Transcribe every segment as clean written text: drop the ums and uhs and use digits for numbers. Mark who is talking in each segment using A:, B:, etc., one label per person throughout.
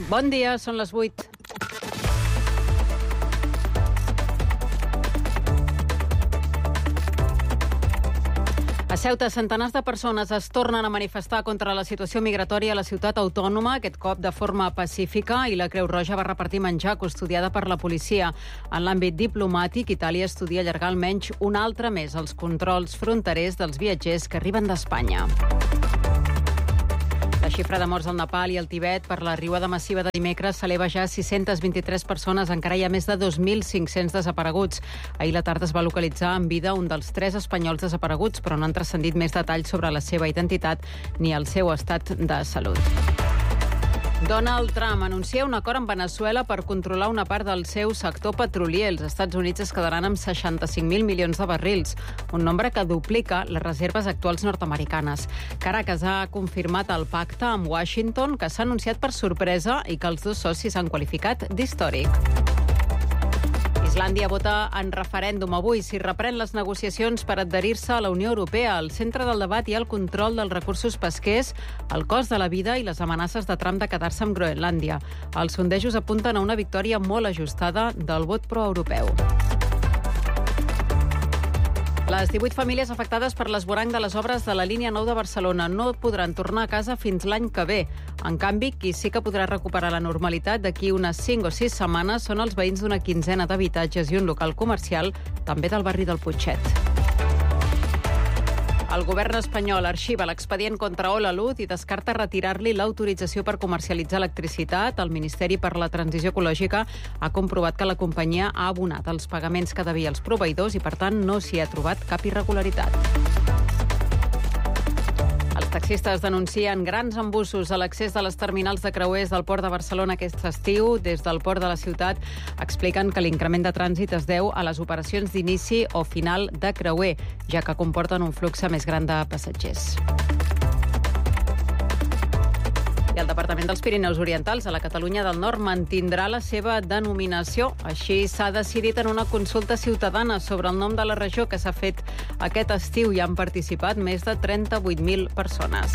A: Bon dia, són les 8. A Ceuta, centenars de persones es tornen a manifestar contra la situació migratòria a la ciutat autònoma, aquest cop de forma pacífica, i la Creu Roja va repartir menjar custodiada per la policia. En l'àmbit diplomàtic, Itàlia estudia allargar almenys un altre mes els controls fronterers dels viatgers que arriben d'Espanya. La xifra de morts al Nepal i al Tibet per la riuada massiva de dimecres s'eleva ja a 623 persones. Encara hi ha més de 2.500 desapareguts. Ahir la tarda es va localitzar en vida un dels 3 espanyols desapareguts, però no han transcendit més detalls sobre la seva identitat ni el seu estat de salut. Donald Trump anuncia un acord amb Venezuela per controlar una part del seu sector petrolier. Els Estats Units es quedaran amb 65.000 milions de barrils, un nombre que duplica les reserves actuals nord-americanes. Caracas ha confirmat el pacte amb Washington, que s'ha anunciat per sorpresa i que els dos socis han qualificat d'històric. Islàndia vota en referèndum avui si reprèn les negociacions per adherir-se a la Unió Europea. Al centre del debat hi ha el control dels recursos pesquers, el cost de la vida i les amenaces de Trump de quedar-se amb Groenlàndia. Els sondejos apunten a una victòria molt ajustada del vot proeuropeu. Les 18 famílies afectades per l'esvoranc de les obres de la línia 9 de Barcelona no podran tornar a casa fins l'any que ve. En canvi, qui sí que podrà recuperar la normalitat d'aquí unes 5 o 6 setmanes són els veïns d'una quinzena d'habitatges i un local comercial, també del barri del Putxet. El govern espanyol arxiva l'expedient contra Ola Luz i descarta retirar-li l'autorització per comercialitzar electricitat. El Ministeri per la Transició Ecològica ha comprovat que la companyia ha abonat els pagaments que devia als proveïdors i, per tant, no s'hi ha trobat cap irregularitat. Els taxistes denuncien grans embussos a l'accés de les terminals de creuers del Port de Barcelona aquest estiu. Des del Port de la ciutat expliquen que l'increment de trànsit es deu a les operacions d'inici o final de creuer, ja que comporten un flux més gran de passatgers. I el Departament dels Pirineus Orientals a la Catalunya del Nord mantindrà la seva denominació. Així s'ha decidit en una consulta ciutadana sobre el nom de la regió que s'ha fet aquest estiu i han participat més de 38.000 persones.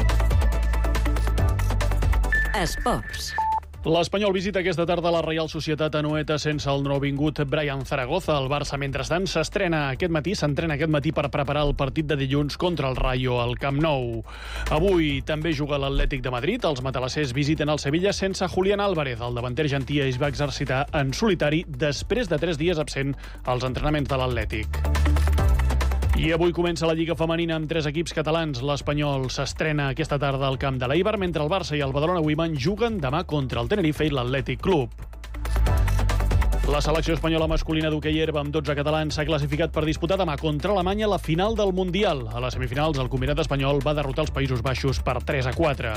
B: Esports.
C: L'Espanyol visita aquesta tarda la Reial Societat Anoeta sense el nouvingut Brian Zaragoza. El Barça, mentrestant, s'entrena aquest matí per preparar el partit de dilluns contra el Rayo al Camp Nou. Avui també juga l'Atlètic de Madrid. Els matalassers visiten el Sevilla sense Julián Álvarez. El davanter argentí es va exercitar en solitari després de 3 dies absent als entrenaments de l'Atlètic. I avui comença la Lliga Femenina amb 3 equips catalans. L'Espanyol s'estrena aquesta tarda al camp de l'Eibar, mentre el Barça i el Badalona Women juguen demà contra el Tenerife i l'Atlètic Club. La selecció espanyola masculina d'hoquei herba amb 12 catalans s'ha classificat per disputar demà contra Alemanya la final del Mundial. A les semifinals, el combinat espanyol va derrotar els Països Baixos per 3-4.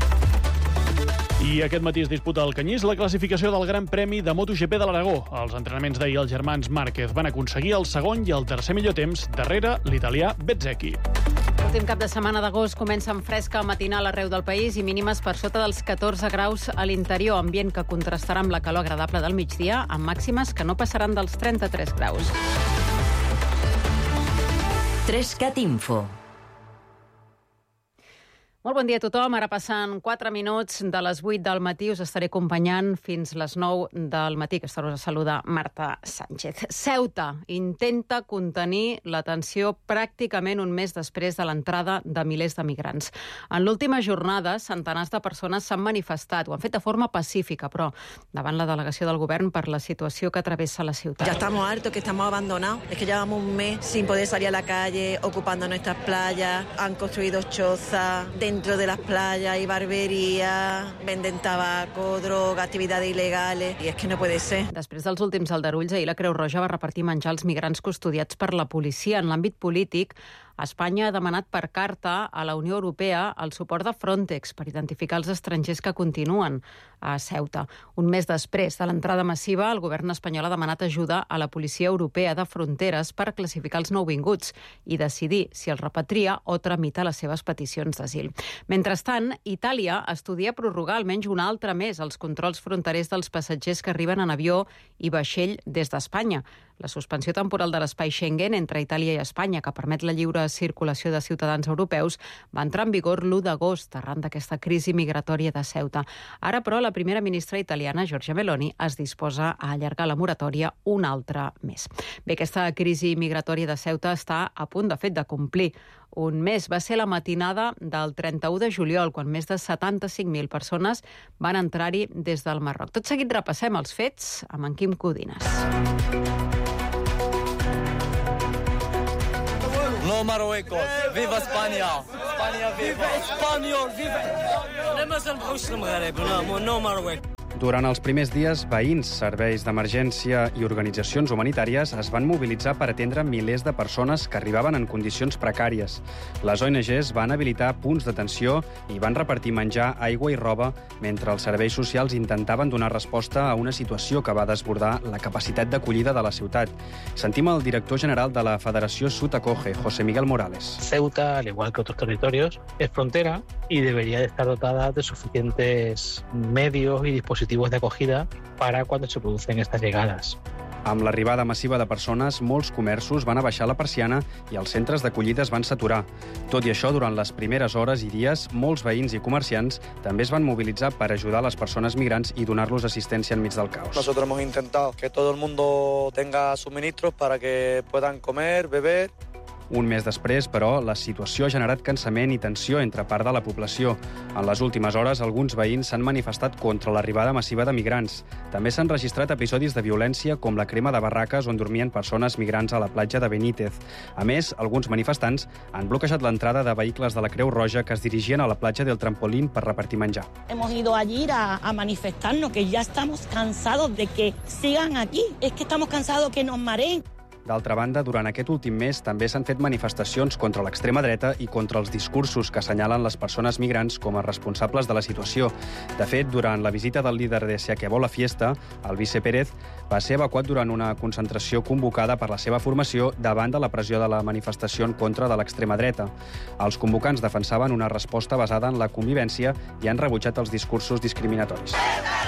C: I aquest matí es disputa al Canyís la classificació del Gran Premi de MotoGP de l'Aragó. Els entrenaments d'ahir, els germans Márquez van aconseguir el segon i el tercer millor temps, darrere l'italià Bezzecchi.
A: L'últim cap de setmana d'agost comença amb fresca matinal arreu del país i mínimes per sota dels 14 graus a l'interior, ambient que contrastarà amb la calor agradable del migdia, amb màximes que no passaran dels 33 graus.
B: 3CAT Info.
A: Molt bon dia a tothom. Ara passen 4 minuts de les 8 del matí. Us estaré acompanyant fins les 9 del matí. Aquesta hora us saluda Marta Sánchez. Ceuta intenta contenir la tensió pràcticament un mes després de l'entrada de milers de migrants. En l'última jornada, centenars de persones s'han manifestat. Ho han fet de forma pacífica, però davant la delegació del govern per la situació que travessa la ciutat.
D: Ya estamos hartos, que estamos abandonados. Es que llevamos un mes sin poder salir a la calle, ocupando nuestras playas. Han construido chozas dentro de las playas y barberías, venden tabaco, droga, actividades ilegales, y es que no puede ser.
A: Després dels últims aldarulls, ahir la Creu Roja va repartir menjar als migrants custodiats per la policia. En l'àmbit polític, Espanya ha demanat per carta a la Unió Europea el suport de Frontex per identificar els estrangers que continuen a Ceuta. Un mes després de l'entrada massiva, el govern espanyol ha demanat ajuda a la Policia Europea de Fronteres per classificar els nouvinguts i decidir si els repatria o tramita les seves peticions d'asil. Mentrestant, Itàlia estudia prorrogar almenys un altre mes els controls fronterers dels passatgers que arriben en avió i vaixell des d'Espanya. La suspensió temporal de l'espai Schengen entre Itàlia i Espanya, que permet la lliure circulació de ciutadans europeus va entrar en vigor l'1 d'agost, arran d'aquesta crisi migratòria de Ceuta. Ara, però, la primera ministra italiana, Giorgia Meloni, es disposa a allargar la moratòria un altre mes. Bé, aquesta crisi migratòria de Ceuta està a punt, de fet, de complir un mes. Va ser la matinada del 31 de juliol, quan més de 75.000 persones van entrar-hi des del Marroc. Tot seguit repassem els fets amb en Quim Codines.
E: No Marruecos, viva España! España viva! Espanyol, viva! No Marruecos.
F: Durant els primers dies, veïns, serveis d'emergència i organitzacions humanitàries es van mobilitzar per atendre milers de persones que arribaven en condicions precàries. Les ONGs van habilitar punts d'atenció i van repartir menjar, aigua i roba, mentre els serveis socials intentaven donar resposta a una situació que va desbordar la capacitat d'acollida de la ciutat. Sentim el director general de la Federació Sud Acoge, José Miguel Morales.
G: Ceuta, al igual que otros territorios, es frontera y debería de estar dotada de suficientes medios y dispositivos de acogida para cuando se producen estas llegadas.
F: Amb l'arribada massiva de persones, molts comerços van abaixar la persiana i els centres d'acollida es van saturar. Tot i això, durant les primeres hores i dies, molts veïns i comerciants també es van mobilitzar per ajudar les persones migrants i donar-los assistència enmig del caos.
E: Nosotros hemos intentado que todo el mundo tenga suministros para que puedan comer, beber.
F: Un mes després, però, la situació ha generat cansament i tensió entre part de la població. En les últimes hores, alguns veïns s'han manifestat contra l'arribada massiva de migrants. També s'han registrat episodis de violència com la crema de barraques on dormien persones migrants a la platja de Benítez. A més, alguns manifestants han bloquejat l'entrada de vehicles de la Creu Roja que es dirigien a la platja del Trampolín per repartir menjar.
H: Hemos ido allí a manifestarnos, que ya estamos cansados de que sigan aquí. Es que estamos cansados que nos mareen.
F: D'altra banda, durant aquest últim mes també s'han fet manifestacions contra l'extrema dreta i contra els discursos que assenyalen les persones migrants com a responsables de la situació. De fet, durant la visita del líder de Se Acabó la Fiesta, el Vice Pérez, va ser evacuat durant una concentració convocada per la seva formació davant de la pressió de la manifestació en contra de l'extrema dreta. Els convocants defensaven una resposta basada en la convivència i han rebutjat els discursos discriminatoris.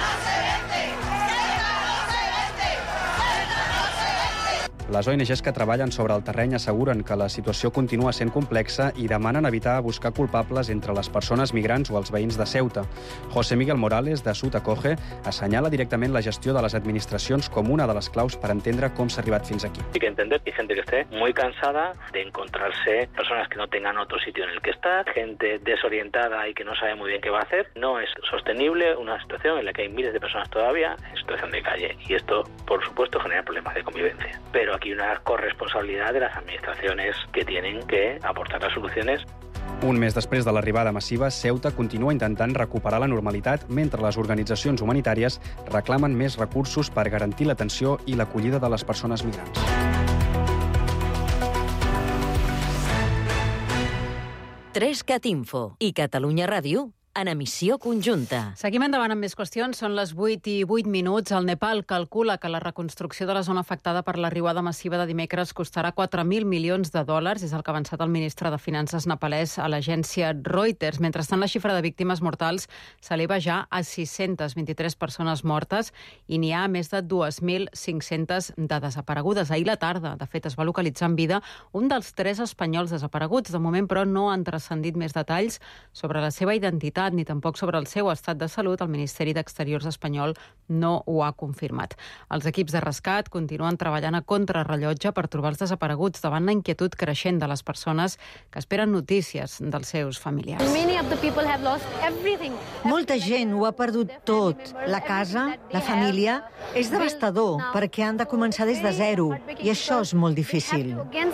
F: Les ONGs que treballen sobre el terreny asseguren que la situació continua sent complexa i demanen evitar buscar culpables entre les persones migrants o els veïns de Ceuta. José Miguel Morales, de Sud Acoge, assenyala directament la gestió de les administracions com una de les claus per entendre com s'ha arribat fins aquí.
G: Hay que entender que hay gente que esté muy cansada de encontrarse personas que no tengan otro sitio en el que estar, gente desorientada y que no sabe muy bien qué va a hacer. No es sostenible una situación en la que hay miles de personas todavía en situación de calle. Y esto, por supuesto, genera problemas de convivencia. Pero aquí una corresponsabilidad de las administraciones que tienen que aportar las soluciones.
F: Un mes després de l'arribada massiva, Ceuta continua intentant recuperar la normalitat mentre les organitzacions humanitàries reclamen més recursos per garantir l'atenció i l'acollida de les persones migrants.
B: Trescat Info i Catalunya Ràdio en emissió conjunta.
A: Seguim endavant amb més qüestions. Són les 8:08. El Nepal calcula que la reconstrucció de la zona afectada per l'arribada massiva de dimecres costarà 4.000 milions de dòlars. És el que ha avançat el ministre de Finances nepalès a l'agència Reuters. Mentrestant, la xifra de víctimes mortals s'eleva ja a 623 persones mortes i n'hi ha més de 2.500 de desaparegudes. Ahir la tarda, de fet, es va localitzar en vida un dels 3 espanyols desapareguts. De moment, però, no han transcendit més detalls sobre la seva identitat ni tampoc sobre el seu estat de salut. El Ministeri d'Exteriors espanyol no ho ha confirmat. Els equips de rescat continuen treballant a contrarrellotge per trobar els desapareguts davant la inquietud creixent de les persones que esperen notícies dels seus familiars.
I: Molta gent ho ha perdut tot. La casa, la família. És devastador perquè han de començar des de zero i això és molt difícil.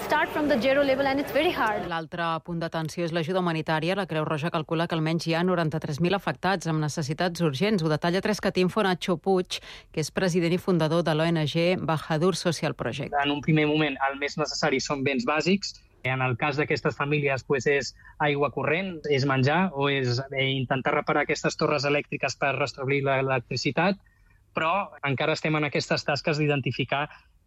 A: L'altre punt d'atenció és l'ajuda humanitària. La Creu Roja calcula que almenys hi ha 93.000 afectats amb necessitats urgents. Ho detalla Trescat Info Nacho Puig, que és president i fundador de l'ONG Bahadur Social Project.
J: En un primer moment, el més necessari són béns bàsics. En el cas d'aquestes famílies és aigua corrent, és menjar o és intentar reparar aquestes torres elèctriques per restablir l'electricitat, però encara estem en aquestes tasques d'identificar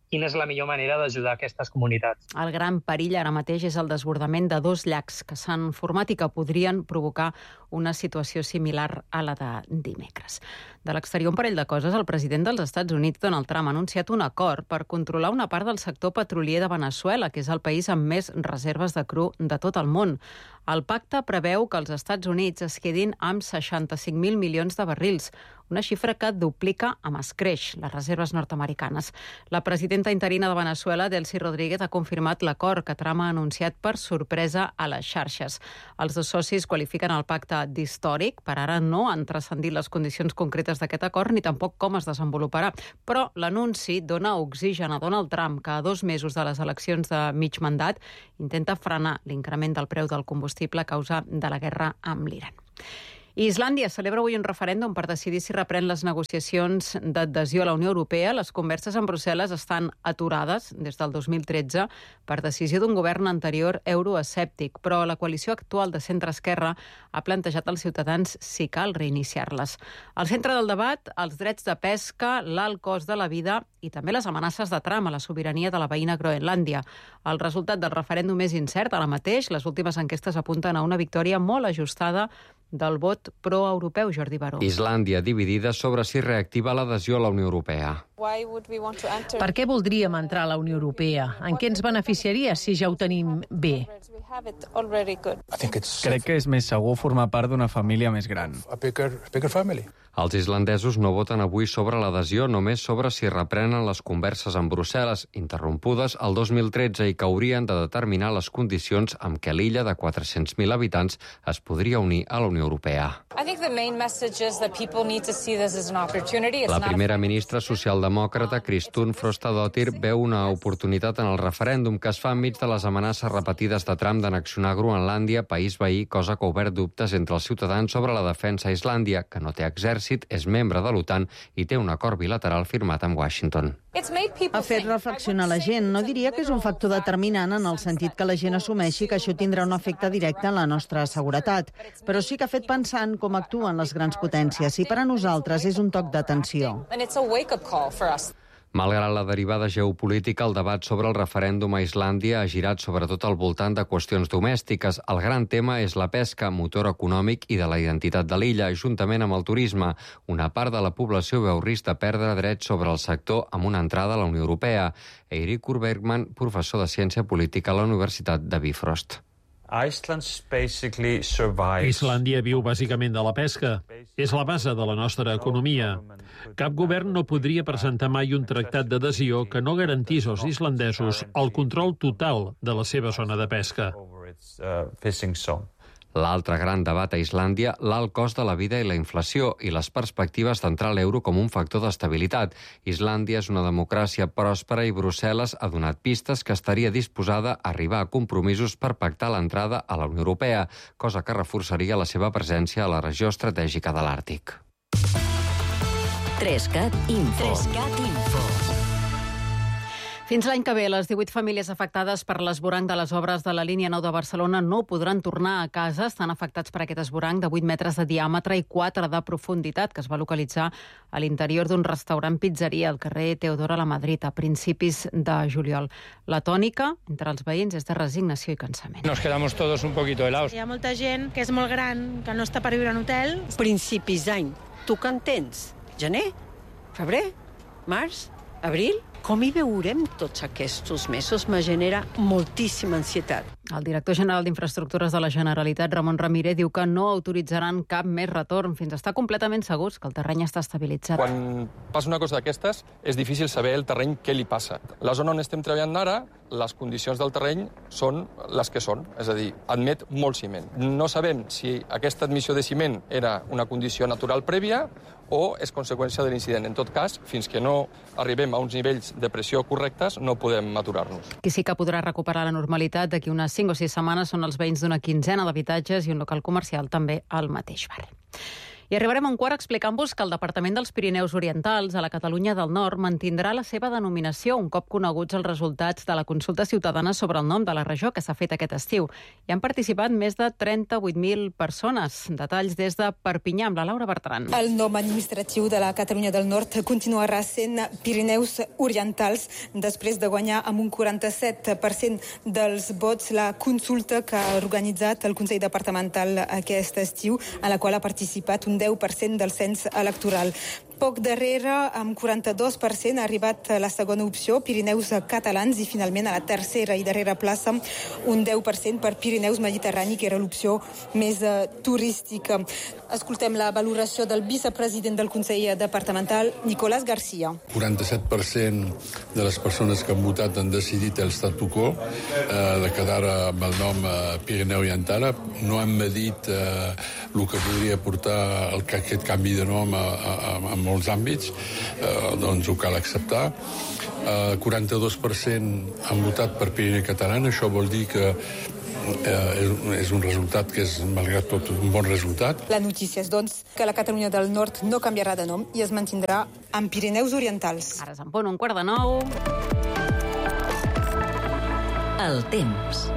J: quina és la millor manera d'ajudar aquestes comunitats.
A: El gran perill ara mateix és el desbordament de 2 llacs que s'han format i que podrien provocar una situació similar a la de dimecres. De l'exterior, un parell de coses. El president dels Estats Units, Donald Trump, ha anunciat un acord per controlar una part del sector petrolier de Veneçuela, que és el país amb més reserves de cru de tot el món. El pacte preveu que els Estats Units es quedin amb 65.000 milions de barrils, una xifra que duplica amb escreix les reserves nord-americanes. La presidenta interina de Veneçuela, Delcy Rodríguez, ha confirmat l'acord que Trump ha anunciat per sorpresa a les xarxes. Els dos socis qualifiquen el pacte d'històric. Per ara no han transcendit les condicions concretes d'aquest acord ni tampoc com es desenvoluparà. Però l'anunci dona oxigen a Donald Trump, que a 2 mesos de les eleccions de mig mandat intenta frenar l'increment del preu del combustible a causa de la guerra amb l'Iran. Islàndia celebra avui un referèndum per decidir si reprèn les negociacions d'adhesió a la Unió Europea. Les converses amb Brussel·les estan aturades des del 2013 per decisió d'un govern anterior euroescèptic, però la coalició actual de centre-esquerra ha plantejat als ciutadans si cal reiniciar-les. Al centre del debat, els drets de pesca, l'alt cost de la vida i també les amenaces de Trump a la sobirania de la veïna Groenlàndia. El resultat del referèndum és incert ara mateix. Les últimes enquestes apunten a una victòria molt ajustada del vot pro-europeu, Jordi Baró.
K: Islàndia dividida sobre si reactiva l'adhesió a la Unió Europea.
L: Per què voldríem entrar a la Unió Europea? En què ens beneficiaria si ja ho tenim bé?
M: Crec que és més segur formar part d'una família més gran.
K: Els islandesos no voten avui sobre l'adhesió, només sobre si reprenen les converses amb Brussel·les, interrompudes el 2013 i que haurien de determinar les condicions amb què l'illa de 400.000 habitants es podria unir a la Unió Europea. La primera ministra socialdemòcrata, Kristún Frostadóttir, veu una oportunitat en el referèndum que es fa enmig de les amenaces repetides de Trump d'annexionar Groenlàndia, país veí, cosa que ha obert dubtes entre els ciutadans sobre la defensa a Islàndia, que no té exèrcit, és membre de l'OTAN i té un acord bilateral firmat amb Washington.
N: Ha fet reflexionar la gent. No diria que és un factor determinant en el sentit que la gent assumeixi que això tindrà un efecte directe en la nostra seguretat, però sí que ha fet pensar en com actuen les grans potències i per a nosaltres és un toc d'atenció.
K: Malgrat la derivada geopolítica, el debat sobre el referèndum a Islàndia ha girat sobretot al voltant de qüestions domèstiques. El gran tema és la pesca, motor econòmic i de la identitat de l'illa, juntament amb el turisme. Una part de la població veu risc de perdre drets sobre el sector amb una entrada a la Unió Europea. Eiríkur Bergman, professor de Ciència Política a la Universitat de Bifrost.
O: Islàndia viu bàsicament de la pesca. És la base de la nostra economia. Cap govern no podria presentar mai un tractat d'adhesió que no garantís als islandesos el control total de la seva zona de pesca.
K: L'altre gran debat a Islàndia, l'alt cost de la vida i la inflació i les perspectives d'entrar a l'euro com un factor d'estabilitat. Islàndia és una democràcia pròspera i Brussel·les ha donat pistes que estaria disposada a arribar a compromisos per pactar l'entrada a la Unió Europea, cosa que reforçaria la seva presència a la regió estratègica de l'Àrtic.
B: 3CAT Info.
A: Fins l'any que ve, les 18 famílies afectades per l'esvoranc de les obres de la línia 9 de Barcelona no podran tornar a casa. Estan afectats per aquest esvoranc de 8 metres de diàmetre i 4 de profunditat, que es va localitzar a l'interior d'un restaurant-pizzeria al carrer Teodora Lamadrid a principis de juliol. La tònica entre els veïns és de resignació i cansament.
P: Nos quedamos todos un poquito helados.
Q: Hi ha molta gent que és molt gran, que no està per viure en hotel.
R: Principis d'any. Tu que en tens? Gener? Febrer? Març? Abril? Com hi veurem tots aquests mesos me genera moltíssima ansietat.
A: El director general d'Infraestructures de la Generalitat, Ramon Ramírez, diu que no autoritzaran cap més retorn fins a estar completament segurs que el terreny està estabilitzat.
S: Quan passa una cosa d'aquestes, és difícil saber el terreny què li passa. La zona on estem treballant ara, les condicions del terreny són les que són, és a dir, admet molt ciment. No sabem si aquesta admissió de ciment era una condició natural prèvia o és conseqüència de l'incident. En tot cas, fins que no arribem a uns nivells de pressió correctes, no podem aturar-nos.
A: Qui sí que podrà recuperar la normalitat d'aquí unes 5 o 6 setmanes són els veïns d'una quinzena d'habitatges i un local comercial també al mateix barri. I arribarem a un quart explicant-vos que el Departament dels Pirineus Orientals, a la Catalunya del Nord, mantindrà la seva denominació un cop coneguts els resultats de la consulta ciutadana sobre el nom de la regió que s'ha fet aquest estiu. Hi han participat més de 38.000 persones. Detalls des de Perpinyà, amb la Laura Bertran.
P: El nom administratiu de la Catalunya del Nord continuarà sent Pirineus Orientals, després de guanyar amb un 47% dels vots la consulta que ha organitzat el Consell Departamental aquest estiu, a la qual ha participat un 10% del cens electoral. Poc darrere, amb 42%, ha arribat la segona opció, Pirineus Catalans, i finalment a la tercera i darrera plaça, un 10% per Pirineus Mediterrani, que era l'opció més turística. Escoltem la valoració del vicepresident del Consell Departamental, Nicolás García.
T: 47% de les persones que han votat han decidit el statu quo, de quedar amb el nom Pirineu Oriental. No han medit el que podria portar aquest canvi de nom en molts àmbits, doncs ho cal acceptar. 42% han votat per Pirineu Català, això vol dir que és un resultat que és, malgrat tot, un bon resultat.
P: La notícia és, doncs, que la Catalunya del Nord no canviarà de nom i es mantindrà en Pirineus Orientals.
A: Ara és en punt, 8:45.
B: El temps.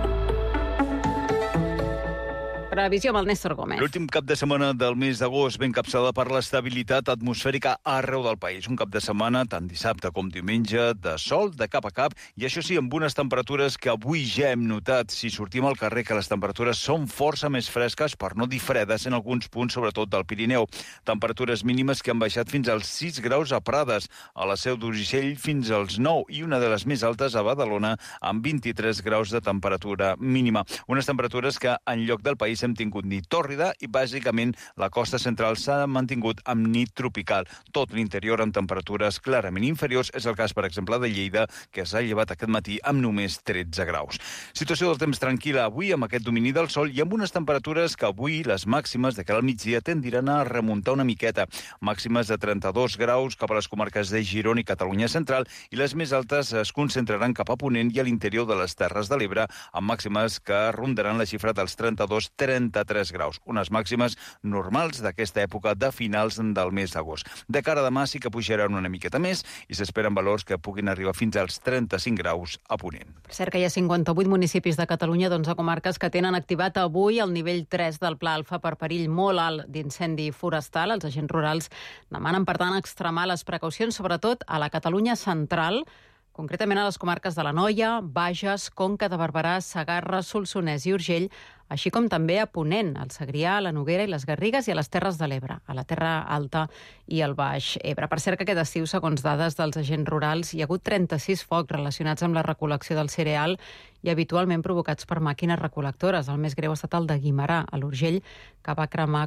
A: Previsió amb el Néstor Gómez.
U: L'últim cap de setmana del mes d'agost ben capçada per l'estabilitat atmosfèrica arreu del país. Un cap de setmana, tant dissabte com diumenge, de sol, de cap a cap, i això sí, amb unes temperatures que avui ja hem notat, si sortim al carrer, que les temperatures són força més fresques, per no dir fredes, en alguns punts, sobretot del Pirineu. Temperatures mínimes que han baixat fins als 6 graus a Prades, a la Seu d'Urgell fins als 9, i una de les més altes a Badalona, amb 23 graus de temperatura mínima. Unes temperatures que, en lloc del país, hem tingut nit tòrrida i, bàsicament, la costa central s'ha mantingut amb nit tropical. Tot l'interior amb temperatures clarament inferiors. És el cas, per exemple, de Lleida, que s'ha llevat aquest matí amb només 13 graus. Situació del temps tranquil·la avui, amb aquest domini del sol i amb unes temperatures que avui, les màximes de cara al migdia, tendiran a remuntar una miqueta. Màximes de 32 graus cap a les comarques de Girona i Catalunya Central, i les més altes es concentraran cap a Ponent i a l'interior de les Terres de l'Ebre, amb màximes que rondaran la xifra dels 32-33 graus, unes màximes normals d'aquesta època de finals del mes d'agost. De cara a demà sí que pujaran una miqueta més i s'esperen valors que puguin arribar fins als 35 graus a Ponent.
A: Per cert que hi ha 58 municipis de Catalunya d'11 comarques que tenen activat avui el nivell 3 del Pla Alfa per perill molt alt d'incendi forestal. Els agents rurals demanen, per tant, extremar les precaucions, sobretot a la Catalunya central, concretament a les comarques de l'Anoia, Bages, Conca de Barberà, Segarra, Solsonès i Urgell, així com també a Ponent, al Segrià, la Noguera i les Garrigues, i a les Terres de l'Ebre, a la Terra Alta i al Baix Ebre. Per cert que aquest estiu, segons dades dels agents rurals, hi ha hagut 36 focs relacionats amb la recol·lecció del cereal i habitualment provocats per màquines recol·lectores. El més greu ha estat el de Guimerà, a l'Urgell, que va cremar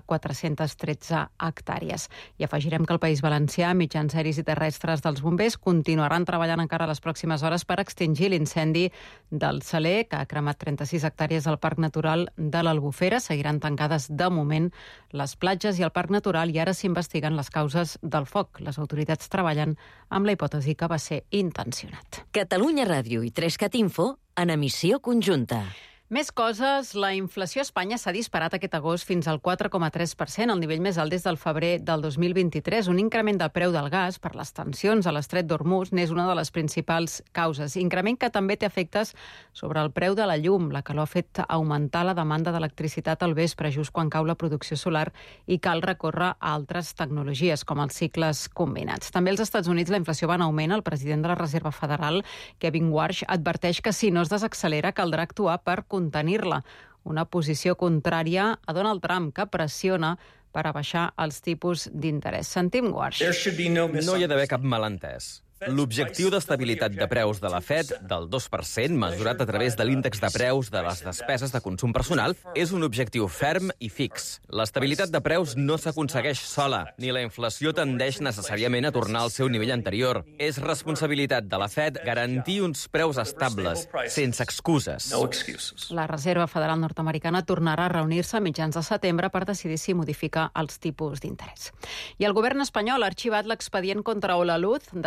A: 413 hectàrees. I afegirem que el País Valencià, mitjans aeris i terrestres dels bombers, continuaran treballant encara les pròximes hores per extingir l'incendi del Saler, que ha cremat 36 hectàrees al Parc Natural de l'Albufera. Seguiran tancades de moment les platges i el Parc Natural i ara s'investiguen les causes del foc. Les autoritats treballen amb la hipòtesi que va ser intencionat.
B: Catalunya Ràdio i 3CAT Info en emissió conjunta.
A: Més coses, la inflació a Espanya s'ha disparat aquest agost fins al 4,3%, el nivell més alt des del febrer del 2023. Un increment del preu del gas per les tensions a l'estret d'Hormuz n'és una de les principals causes. Increment que també té efectes sobre el preu de la llum. La calor ha fet augmentar la demanda d'electricitat al vespre, just quan cau la producció solar, i cal recórrer a altres tecnologies, com els cicles combinats. També als Estats Units la inflació va en augment. El president de la Reserva Federal, Kevin Warsh, adverteix que si no es desaccelera caldrà actuar per contenir-la. Una posició contrària a Donald Trump, que pressiona per abaixar els tipus d'interès. Sentim Warsh.
V: No hi ha d'haver cap malentès. L'objectiu d'estabilitat de preus de la Fed del 2%, mesurat a través de l'índex de preus de les despeses de consum personal, és un objectiu ferm i fix. L'estabilitat de preus no s'aconsegueix sola, ni la inflació tendeix necessàriament a tornar al seu nivell anterior. És responsabilitat de la Fed garantir uns preus estables, sense excuses.
A: La Reserva Federal nord-americana tornarà a reunir-se a mitjans de setembre per decidir si modifica els tipus d'interès. I el govern espanyol ha arxivat l'expedient contra Ola Luz, descarta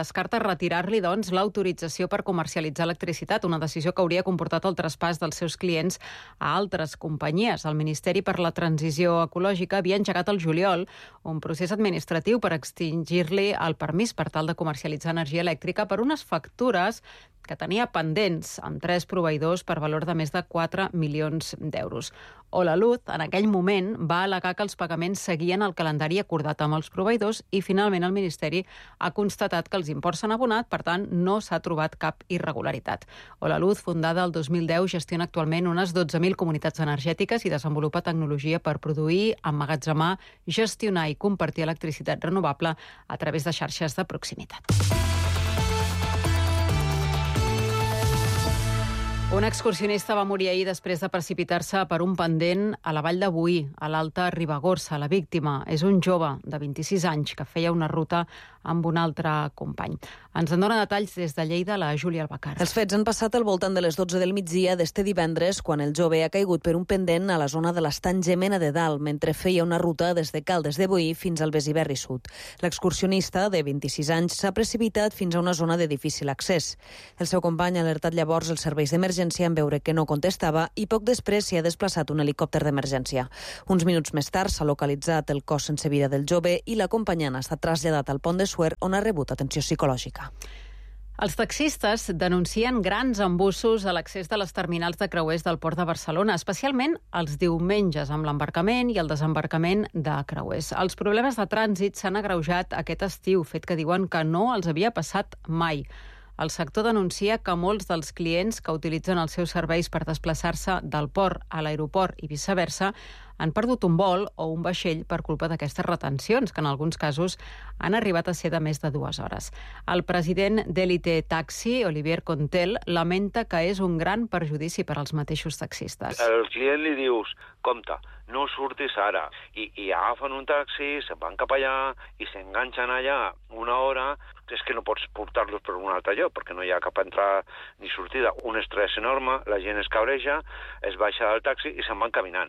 A: retirar-li, doncs, l'autorització per comercialitzar electricitat, una decisió que hauria comportat el traspàs dels seus clients a altres companyies. El Ministeri per la Transició Ecològica havia engegat el juliol un procés administratiu per extingir-li el permís per tal de comercialitzar energia elèctrica per unes factures que tenia pendents amb 3 proveïdors per valor de més de 4 milions d'euros. Holaluz, en aquell moment, va al·legar que els pagaments seguien el calendari acordat amb els proveïdors i, finalment, el Ministeri ha constatat que els imports s'han abonat, per tant, no s'ha trobat cap irregularitat. Holaluz, fundada el 2010, gestiona actualment unes 12.000 comunitats energètiques i desenvolupa tecnologia per produir, emmagatzemar, gestionar i compartir electricitat renovable a través de xarxes de proximitat. Un excursionista va morir ahir després de precipitar-se per un pendent a la Vall de Boí, a l'Alta Ribagorça. La víctima és un jove de 26 anys que feia una ruta amb un altre company. Ens en dona detalls des de Lleida la Júlia Albacar.
C: Els fets han passat al voltant de les 12 del migdia d'este divendres, quan el jove ha caigut per un pendent a la zona de l'Estany Gemena de Dalt, mentre feia una ruta des de Caldes de Boí fins al Besiberri Sud. L'excursionista, de 26 anys, s'ha precipitat fins a una zona de difícil accés. El seu company ha alertat llavors els serveis d'emergència en veure que no contestava i poc després s'hi ha desplaçat un helicòpter d'emergència. Uns minuts més tard s'ha localitzat el cos sense vida del jove i l'acompanyant ha estat traslladat al Pont de Suert, on ha rebut atenció psicològica.
A: Els taxistes denuncien grans embussos a l'accés de les terminals de creuers del Port de Barcelona, especialment els diumenges, amb l'embarcament i el desembarcament de creuers. Els problemes de trànsit s'han agreujat aquest estiu, fet que diuen que no els havia passat mai. El sector denuncia que molts dels clients que utilitzen els seus serveis per desplaçar-se del port a l'aeroport i viceversa han perdut un vol o un vaixell per culpa d'aquestes retencions, que en alguns casos han arribat a ser de més de 2 hores. El president d'Elite Taxi, Olivier Contel, lamenta que és un gran perjudici per als mateixos taxistes.
D: Al client li dius, compte, no surtis ara, i agafen un taxi, se'n van cap allà i s'enganxen allà una hora. És que no pots portar-los per un altre lloc, perquè no hi ha cap entrada ni sortida. Un estrès enorme, la gent es cabreja, es baixa del taxi i se'n van caminant.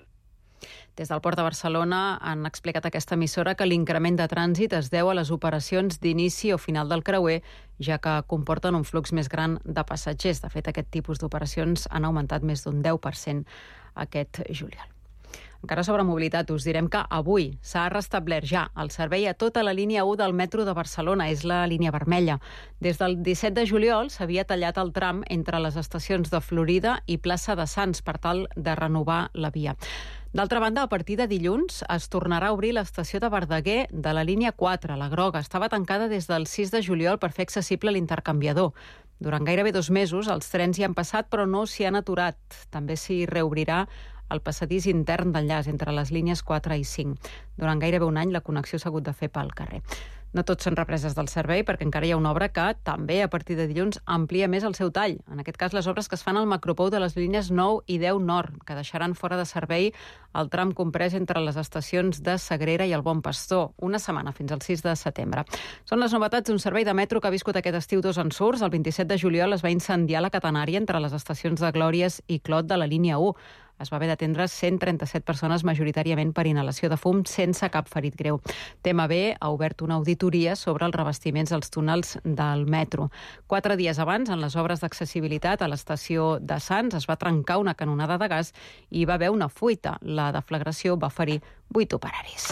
A: Des del Port de Barcelona han explicat a aquesta emissora que l'increment de trànsit es deu a les operacions d'inici o final del creuer, ja que comporten un flux més gran de passatgers. De fet, aquest tipus d'operacions han augmentat més d'un 10% aquest juliol. Encara sobre mobilitat, us direm que avui s'ha restablert ja el servei a tota la línia 1 del metro de Barcelona, és la línia vermella. Des del 17 de juliol s'havia tallat el tram entre les estacions de Florida i Plaça de Sants per tal de renovar la via. D'altra banda, a partir de dilluns es tornarà a obrir l'estació de Verdaguer de la línia 4, la groga. Estava tancada des del 6 de juliol per fer accessible l'intercanviador. Durant gairebé 2 mesos els trens hi han passat però no s'hi han aturat. També s'hi reobrirà el passadís intern d'enllaç entre les línies 4 i 5. Durant gairebé un any la connexió s'ha hagut de fer pel carrer. No tots són represes del servei, perquè encara hi ha una obra que també, a partir de dilluns, amplia més el seu tall. En aquest cas, les obres que es fan al macropou de les línies 9 i 10 nord, que deixaran fora de servei el tram comprès entre les estacions de Sagrera i el Bon Pastor, una setmana, fins al 6 de setembre. Són les novetats d'un servei de metro que ha viscut aquest estiu 2 ensurts. El 27 de juliol es va incendiar la catenària entre les estacions de Glòries i Clot de la línia 1. Es va haver d'atendre 137 persones, majoritàriament per inhalació de fum, sense cap ferit greu. TMB ha obert una auditoria sobre els revestiments dels túnels del metro. 4 dies abans, en les obres d'accessibilitat a l'estació de Sants, es va trencar una canonada de gas i hi va haver una fuita. La deflagració va ferir 8 operaris.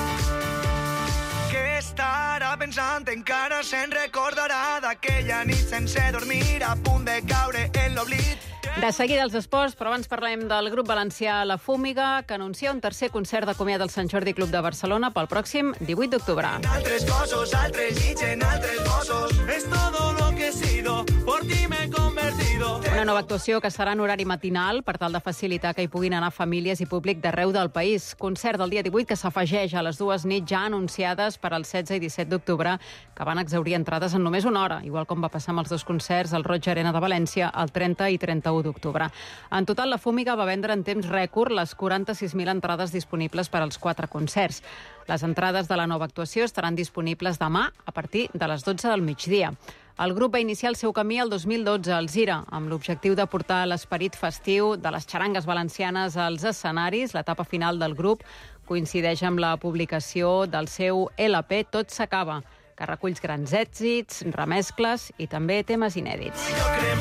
W: Què estarà pensant? Encara se'n recordarà d'aquella nit sense dormir, a punt de caure en l'oblit.
A: De seguida els esports, però abans parlem del grup valencià La Fúmiga, que anuncia un tercer concert de comiat del Sant Jordi Club de Barcelona pel pròxim 18 d'octubre.
W: Altres cossos, altres llits en altres bossos. Es todo lo que he sido, por ti me he convertido.
A: Una nova actuació que serà en horari matinal per tal de facilitar que hi puguin anar famílies i públic d'arreu del país. Concert del dia 18 que s'afegeix a les 2 nits ja anunciades per al 16 i 17 d'octubre, que van exhaurir entrades en només una hora, igual com va passar amb els 2 concerts al Roig Arena de València el 30 i 31 d'octubre. En total, La Fúmiga va vendre en temps rècord les 46.000 entrades disponibles per als 4 concerts. Les entrades de la nova actuació estaran disponibles demà a partir de les 12 del migdia. El grup va iniciar el seu camí el 2012 al Zira, amb l'objectiu de portar l'esperit festiu de les xarangues valencianes als escenaris. L'etapa final del grup coincideix amb la publicació del seu LP Tot s'acaba, que recull grans èxits, remescles i també temes inèdits.